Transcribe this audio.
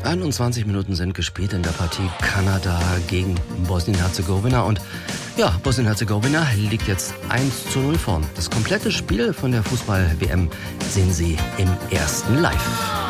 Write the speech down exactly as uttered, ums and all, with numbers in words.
einundzwanzig Minuten sind gespielt in der Partie Kanada gegen Bosnien-Herzegowina. Und ja, Bosnien-Herzegowina liegt jetzt eins zu null vorn. Das komplette Spiel von der Fußball-W M sehen Sie im ersten Live.